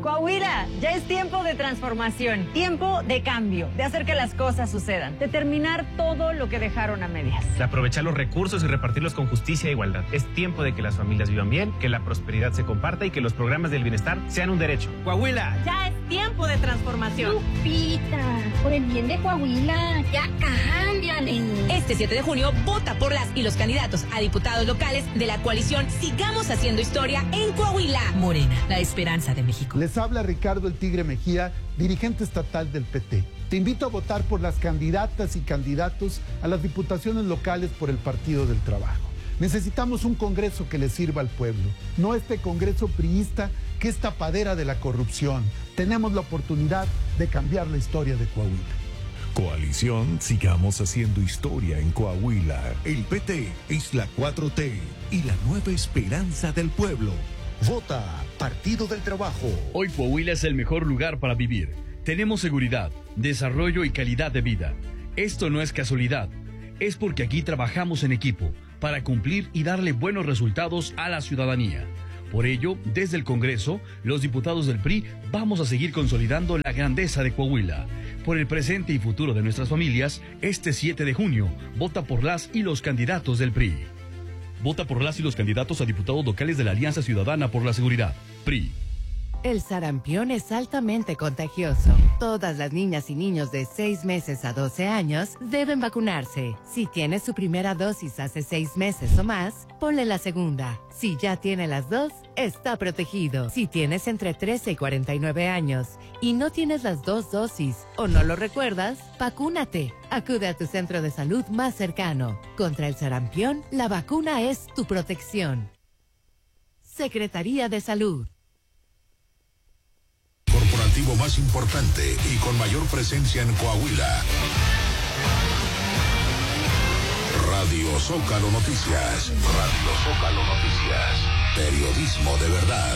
Coahuila, ya es tiempo de transformación, tiempo de cambio, de hacer que las cosas sucedan, de terminar todo lo que dejaron a medias. De aprovechar los recursos y repartirlos con justicia e igualdad. Es tiempo de que las familias vivan bien, que la prosperidad se comparta y que los programas del bienestar sean un derecho. Coahuila. Ya es tiempo de transformación. Lupita, por el bien de Coahuila, ya cámbiale. Este 7 de junio, vota por las y los candidatos a diputados locales de la coalición Sigamos Haciendo Historia en Coahuila. Morena, la esperanza de México. Les habla Ricardo el Tigre Mejía, dirigente estatal del PT. Te invito a votar por las candidatas y candidatos a las diputaciones locales por el Partido del Trabajo. Necesitamos un Congreso que le sirva al pueblo, no este Congreso priista que es tapadera de la corrupción. Tenemos la oportunidad de cambiar la historia de Coahuila. Coalición Sigamos Haciendo Historia en Coahuila. El PT es la 4T y la nueva esperanza del pueblo. Vota Partido del Trabajo. Hoy Coahuila es el mejor lugar para vivir. Tenemos seguridad, desarrollo y calidad de vida. Esto no es casualidad. Es porque aquí trabajamos en equipo para cumplir y darle buenos resultados a la ciudadanía. Por ello, desde el Congreso, los diputados del PRI vamos a seguir consolidando la grandeza de Coahuila. Por el presente y futuro de nuestras familias, este 7 de junio, vota por las y los candidatos del PRI. Vota por las y los candidatos a diputados locales de la Alianza Ciudadana por la Seguridad, PRI. El sarampión es altamente contagioso. Todas las niñas y niños de 6 meses a 12 años deben vacunarse. Si tiene su primera dosis hace 6 meses o más, ponle la segunda. Si ya tiene las dos, está protegido. Si tienes entre 13 y 49 años y no tienes las 2 dosis o no lo recuerdas, vacúnate. Acude a tu centro de salud más cercano. Contra el sarampión, la vacuna es tu protección. Secretaría de Salud. Corporativo más importante y con mayor presencia en Coahuila. Radio Zócalo Noticias. Radio Zócalo Noticias. Periodismo de verdad.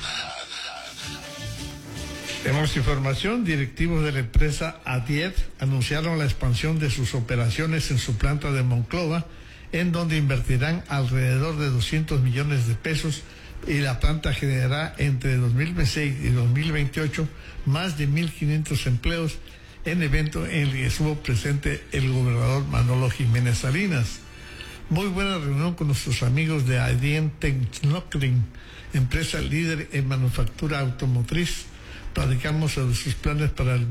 Tenemos información. Directivos de la empresa Adiet anunciaron la expansión de sus operaciones en su planta de Monclova, en donde invertirán alrededor de 200 millones de pesos y la planta generará entre 2026 y 2028 más de 1.500 empleos, en evento en el que estuvo presente el gobernador Manolo Jiménez Salinas. Muy buena reunión con nuestros amigos de Adient Technoclean, empresa líder en manufactura automotriz. Platicamos sobre sus planes para el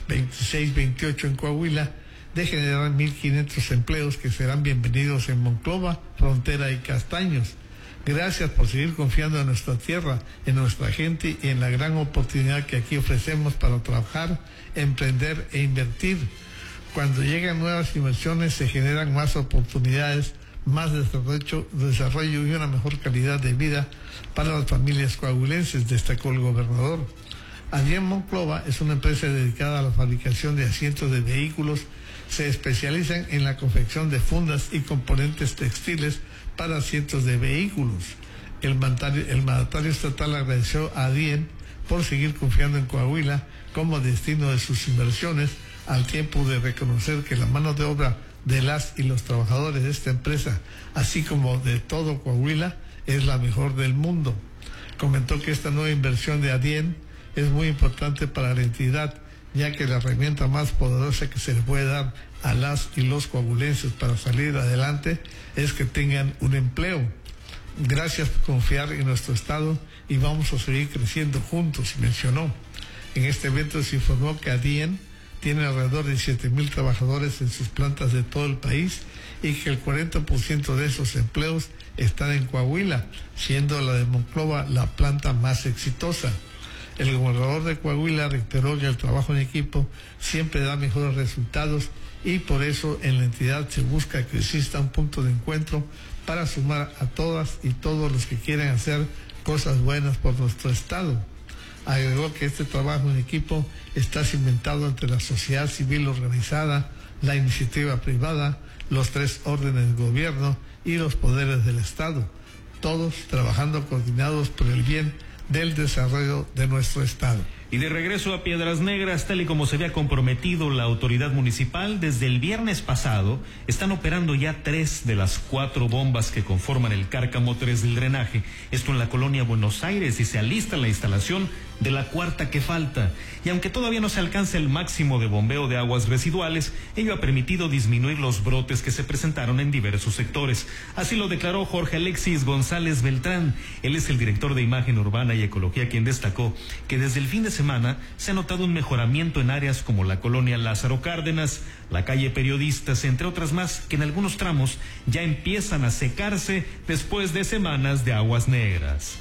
26-28 en Coahuila de generar 1.500 empleos que serán bienvenidos en Monclova, Frontera y Castaños. Gracias por seguir confiando en nuestra tierra, en nuestra gente y en la gran oportunidad que aquí ofrecemos para trabajar, emprender e invertir. Cuando llegan nuevas inversiones se generan más oportunidades, más desarrollo y una mejor calidad de vida para las familias coahuilenses, destacó el gobernador. Adient Monclova es una empresa dedicada a la fabricación de asientos de vehículos. Se especializan en la confección de fundas y componentes textiles para asientos de vehículos. El mandatario estatal agradeció a Adient por seguir confiando en Coahuila como destino de sus inversiones, al tiempo de reconocer que la mano de obra de las y los trabajadores de esta empresa, así como de todo Coahuila, es la mejor del mundo. Comentó que esta nueva inversión de Adient es muy importante para la entidad, ya que la herramienta más poderosa que se le puede dar a las y los coahuilenses para salir adelante es que tengan un empleo. Gracias por confiar en nuestro estado y vamos a seguir creciendo juntos, mencionó. En este evento se informó que Adient tiene alrededor de 7,000 trabajadores en sus plantas de todo el país y que el 40% de esos empleos están en Coahuila, siendo la de Monclova la planta más exitosa. El gobernador de Coahuila reiteró que el trabajo en equipo siempre da mejores resultados y por eso en la entidad se busca que exista un punto de encuentro para sumar a todas y todos los que quieren hacer cosas buenas por nuestro estado. Agregó que este trabajo en equipo está cimentado entre la sociedad civil organizada, la iniciativa privada, los 3 órdenes de gobierno y los poderes del estado, todos trabajando coordinados por el bien del desarrollo de nuestro estado. Y de regreso a Piedras Negras, tal y como se había comprometido la autoridad municipal, desde el viernes pasado están operando ya 3 de las 4 bombas que conforman el Cárcamo 3 del drenaje. Esto en la colonia Buenos Aires, y se alista la instalación de la 4ª que falta. Y aunque todavía no se alcanza el máximo de bombeo de aguas residuales, ello ha permitido disminuir los brotes que se presentaron en diversos sectores. Así lo declaró Jorge Alexis González Beltrán. Él es el director de Imagen Urbana y Ecología, quien destacó que desde el fin de semana se ha notado un mejoramiento en áreas como la colonia Lázaro Cárdenas, la calle Periodistas, entre otras más, que en algunos tramos ya empiezan a secarse después de semanas de aguas negras.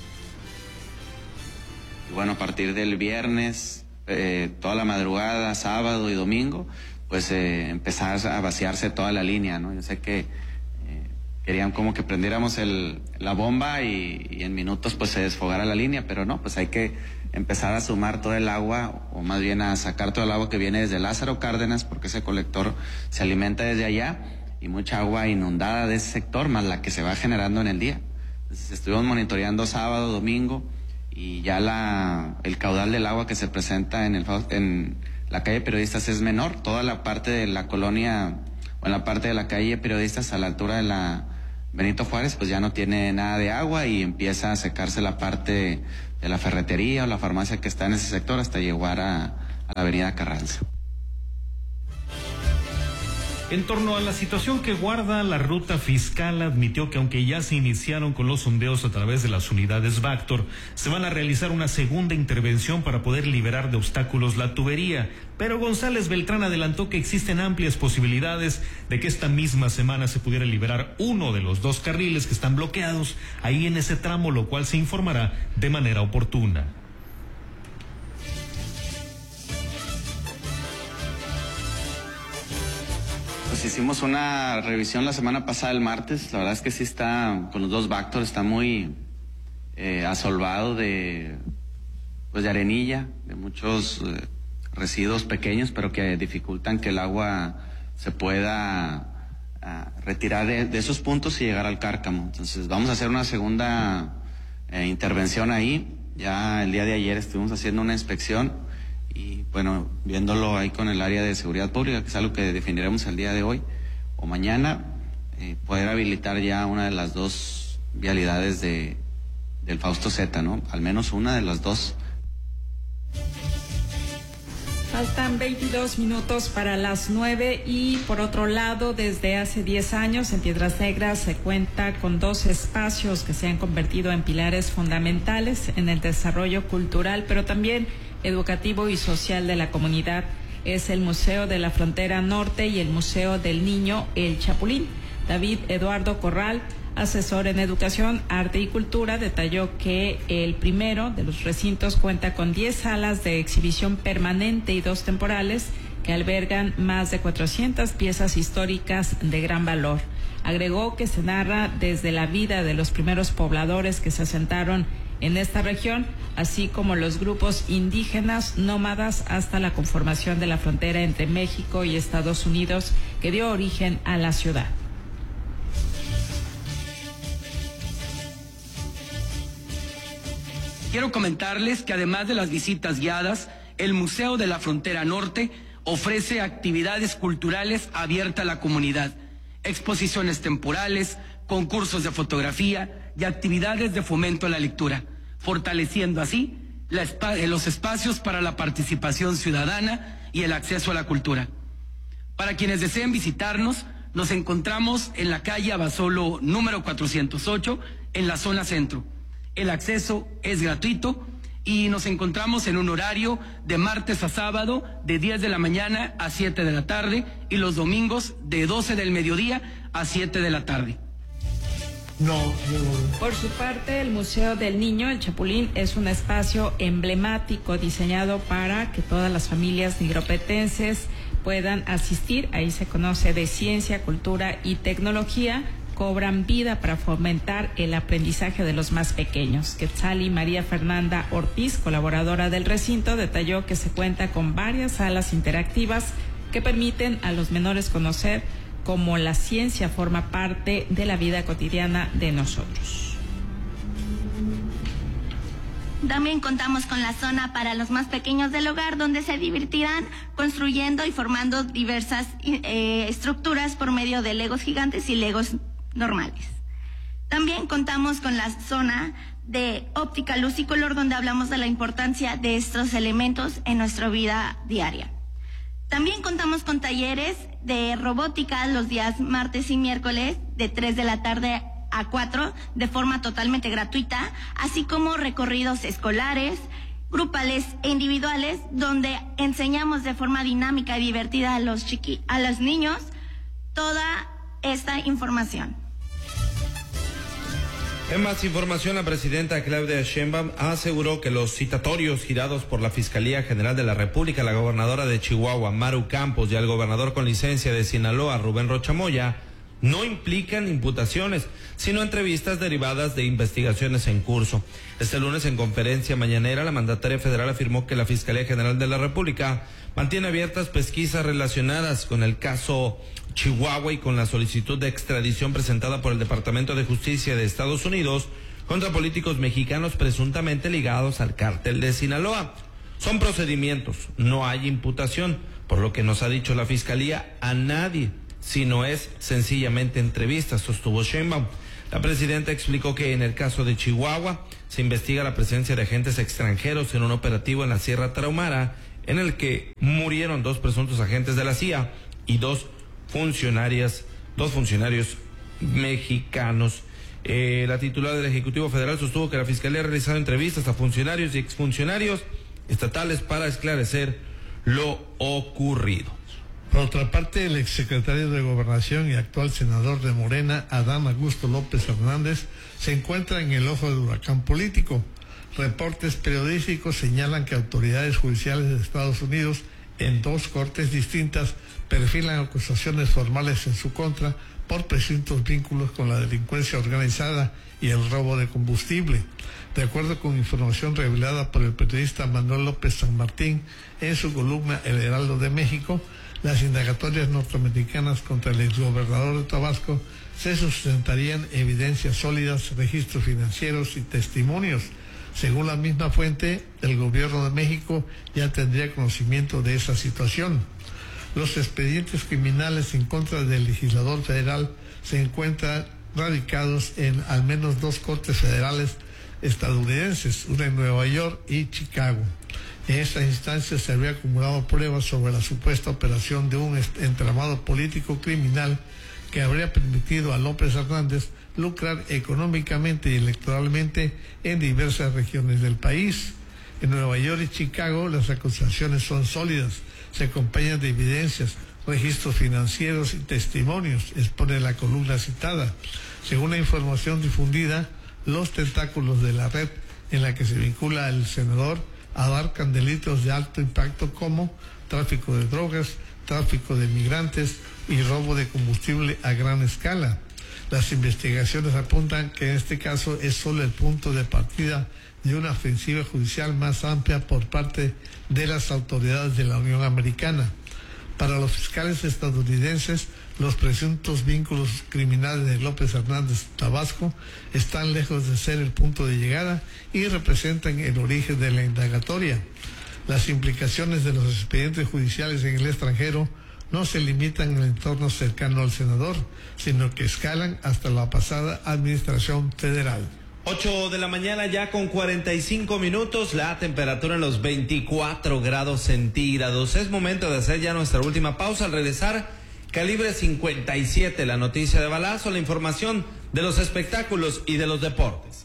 Bueno, a partir del viernes, toda la madrugada, sábado y domingo, pues empezar a vaciarse toda la línea, ¿no? Yo sé que querían como que prendiéramos la bomba y en minutos pues se desfogara la línea, pero no, pues hay que empezar a sumar todo el agua, o más bien a sacar todo el agua que viene desde Lázaro Cárdenas, porque ese colector se alimenta desde allá, y mucha agua inundada de ese sector, más la que se va generando en el día. Entonces estuvimos monitoreando sábado, domingo, y ya el caudal del agua que se presenta en la calle Periodistas es menor. Toda la parte de la colonia, o en la parte de la calle Periodistas a la altura de la Benito Juárez, pues ya no tiene nada de agua, y empieza a secarse la parte de la ferretería o la farmacia que está en ese sector hasta llegar a la avenida Carranza. En torno a la situación que guarda la ruta fiscal, admitió que aunque ya se iniciaron con los sondeos a través de las unidades Bactor, se van a realizar una segunda intervención para poder liberar de obstáculos la tubería. Pero González Beltrán adelantó que existen amplias posibilidades de que esta misma semana se pudiera liberar uno de los 2 carriles que están bloqueados ahí en ese tramo, lo cual se informará de manera oportuna. Pues hicimos una revisión la semana pasada, el martes. La verdad es que sí está, con los 2 Bactor, está muy asolvado de arenilla, de muchos residuos pequeños, pero que dificultan que el agua se pueda retirar de esos puntos y llegar al Cárcamo. Entonces vamos a hacer una segunda intervención ahí. Ya el día de ayer estuvimos haciendo una inspección, y bueno, viéndolo ahí con el área de seguridad pública, que es algo que definiremos el día de hoy o mañana, poder habilitar ya una de las 2 vialidades del Fausto Zeta, ¿no? Al menos una de las 2. Faltan 22 minutos para las 9, y por otro lado, desde hace 10 años en Piedras Negras se cuenta con 2 espacios que se han convertido en pilares fundamentales en el desarrollo cultural, pero también educativo y social de la comunidad. Es el Museo de la Frontera Norte y el Museo del Niño El Chapulín. David Eduardo Corral, asesor en Educación, Arte y Cultura, detalló que el primero de los recintos cuenta con 10 salas de exhibición permanente y 2 temporales que albergan más de 400 piezas históricas de gran valor. Agregó que se narra desde la vida de los primeros pobladores que se asentaron en esta región, así como los grupos indígenas nómadas, hasta la conformación de la frontera entre México y Estados Unidos, que dio origen a la ciudad. Quiero comentarles que además de las visitas guiadas, el Museo de la Frontera Norte ofrece actividades culturales abiertas a la comunidad, exposiciones temporales, concursos de fotografía y actividades de fomento a la lectura, fortaleciendo así los espacios para la participación ciudadana y el acceso a la cultura. Para quienes deseen visitarnos, nos encontramos en la calle Abasolo número 408, en la zona centro. El acceso es gratuito y nos encontramos en un horario de martes a sábado de 10 de la mañana a 7 de la tarde y los domingos de 12 del mediodía a 7 de la tarde. Por su parte, el Museo del Niño El Chapulín es un espacio emblemático diseñado para que todas las familias nigropetenses puedan asistir. Ahí se conoce de ciencia, cultura y tecnología. Cobran vida para fomentar el aprendizaje de los más pequeños. Quetzali María Fernanda Ortiz, colaboradora del recinto, detalló que se cuenta con varias salas interactivas que permiten a los menores conocer cómo la ciencia forma parte de la vida cotidiana de nosotros. También contamos con la zona para los más pequeños del hogar, donde se divertirán construyendo y formando diversas estructuras por medio de legos gigantes y legos normales. También contamos con la zona de óptica, luz y color, donde hablamos de la importancia de estos elementos en nuestra vida diaria. También contamos con talleres de robótica los días martes y miércoles de 3 de la tarde a 4 de forma totalmente gratuita, así como recorridos escolares, grupales e individuales, donde enseñamos de forma dinámica y divertida a los niños toda esta información. En más información, la presidenta Claudia Sheinbaum aseguró que los citatorios girados por la Fiscalía General de la República, la gobernadora de Chihuahua, Maru Campos, y al gobernador con licencia de Sinaloa, Rubén Rocha Moya, no implican imputaciones, sino entrevistas derivadas de investigaciones en curso. Este lunes, en conferencia mañanera, la mandataria federal afirmó que la Fiscalía General de la República mantiene abiertas pesquisas relacionadas con el caso Chihuahua y con la solicitud de extradición presentada por el Departamento de Justicia de Estados Unidos contra políticos mexicanos presuntamente ligados al cártel de Sinaloa. Son procedimientos, no hay imputación, por lo que nos ha dicho la Fiscalía, a nadie, sino es sencillamente entrevistas, sostuvo Sheinbaum. La presidenta explicó que en el caso de Chihuahua se investiga la presencia de agentes extranjeros en un operativo en la Sierra Tarahumara, en el que murieron 2 presuntos agentes de la CIA y dos funcionarios mexicanos. La titular del Ejecutivo Federal sostuvo que la Fiscalía ha realizado entrevistas a funcionarios y exfuncionarios estatales para esclarecer lo ocurrido. Por otra parte, el exsecretario de Gobernación y actual senador de Morena, Adán Augusto López Hernández, se encuentra en el ojo del huracán político. Reportes periodísticos señalan que autoridades judiciales de Estados Unidos en 2 cortes distintas perfilan acusaciones formales en su contra por presuntos vínculos con la delincuencia organizada y el robo de combustible. De acuerdo con información revelada por el periodista Manuel López San Martín en su columna El Heraldo de México, las indagatorias norteamericanas contra el exgobernador de Tabasco se sustentarían evidencias sólidas, registros financieros y testimonios. Según la misma fuente, el gobierno de México ya tendría conocimiento de esa situación. Los expedientes criminales en contra del legislador federal se encuentran radicados en al menos 2 cortes federales estadounidenses, una en Nueva York y Chicago. En estas instancias se había acumulado pruebas sobre la supuesta operación de un entramado político criminal que habría permitido a López Hernández lucrar económicamente y electoralmente en diversas regiones del país. En Nueva York y Chicago las acusaciones son sólidas, se acompañan de evidencias, registros financieros y testimonios, expone la columna citada. Según la información difundida, los tentáculos de la red en la que se vincula al senador abarcan delitos de alto impacto como tráfico de drogas, tráfico de migrantes y robo de combustible a gran escala. Las investigaciones apuntan que en este caso es solo el punto de partida de una ofensiva judicial más amplia por parte de las autoridades de la Unión Americana. Para los fiscales estadounidenses, los presuntos vínculos criminales de López Hernández Tabasco están lejos de ser el punto de llegada y representan el origen de la indagatoria. Las implicaciones de los expedientes judiciales en el extranjero no se limitan en el entorno cercano al senador, sino que escalan hasta la pasada administración federal. 8 de la mañana ya con 45 minutos, la temperatura en los 24 grados centígrados. Es momento de hacer ya nuestra última pausa. Al regresar, Calibre 57, la noticia de balazo, la información de los espectáculos y de los deportes.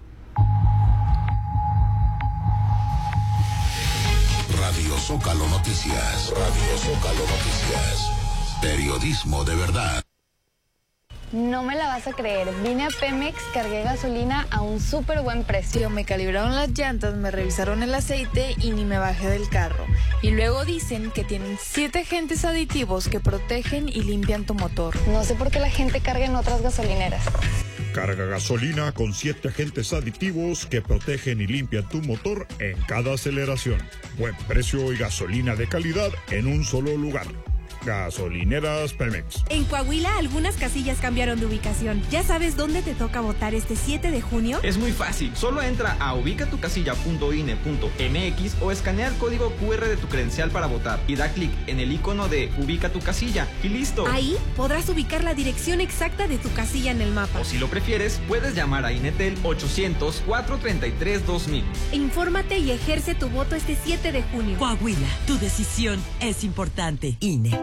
Radio Zócalo Noticias. Radio Zócalo Noticias. Periodismo de verdad. No me la vas a creer, vine a Pemex, cargué gasolina a un súper buen precio. Me calibraron las llantas, me revisaron el aceite y ni me bajé del carro. Y luego dicen que tienen 7 agentes aditivos que protegen y limpian tu motor. No sé por qué la gente carga en otras gasolineras. Carga gasolina con 7 agentes aditivos que protegen y limpian tu motor en cada aceleración. Buen precio y gasolina de calidad en un solo lugar. Gasolineras Pemex. En Coahuila, algunas casillas cambiaron de ubicación. ¿Ya sabes dónde te toca votar este 7 de junio? Es muy fácil. Solo entra a ubicatucasilla.ine.mx o escanea el código QR de tu credencial para votar y da clic en el icono de Ubica tu casilla y listo. Ahí podrás ubicar la dirección exacta de tu casilla en el mapa. O si lo prefieres, puedes llamar a Inetel 800-433-2000. Infórmate y ejerce tu voto este 7 de junio. Coahuila, tu decisión es importante. INE.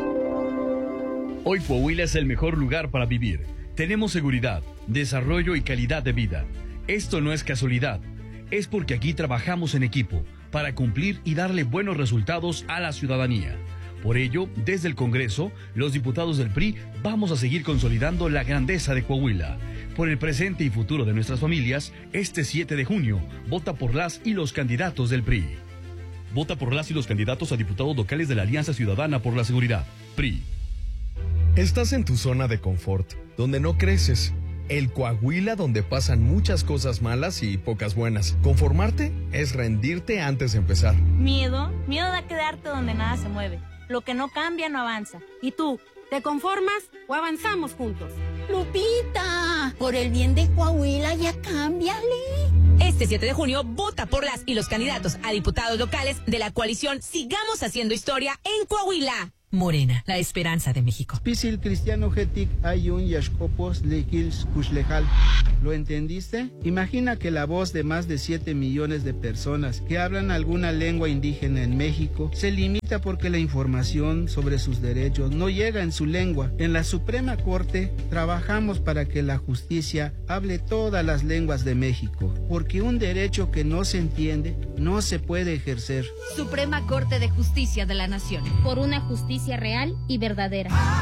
Hoy Coahuila es el mejor lugar para vivir. Tenemos seguridad, desarrollo y calidad de vida. Esto no es casualidad, es porque aquí trabajamos en equipo para cumplir y darle buenos resultados a la ciudadanía. Por ello, desde el Congreso, los diputados del PRI vamos a seguir consolidando la grandeza de Coahuila. Por el presente y futuro de nuestras familias, este 7 de junio, vota por las y los candidatos del PRI. Vota por las y los candidatos a diputados locales de la Alianza Ciudadana por la Seguridad, PRI. Estás en tu zona de confort, donde no creces. El Coahuila donde pasan muchas cosas malas y pocas buenas. Conformarte es rendirte antes de empezar. Miedo a quedarte donde nada se mueve. Lo que no cambia no avanza. ¿Y tú, te conformas o avanzamos juntos? Lupita, por el bien de Coahuila ya cámbiale. Este 7 de junio, vota por las y los candidatos a diputados locales de la coalición Sigamos Haciendo Historia en Coahuila. Morena, la esperanza de México. Pisil cristiano getic ayun yashkopos lekils kushlejal. ¿Lo entendiste? Imagina que la voz de más de 7 millones de personas que hablan alguna lengua indígena en México se limita porque la información sobre sus derechos no llega en su lengua. En la Suprema Corte trabajamos para que la justicia hable todas las lenguas de México, porque un derecho que no se entiende no se puede ejercer. Suprema Corte de Justicia de la Nación. Por una justicia real y verdadera.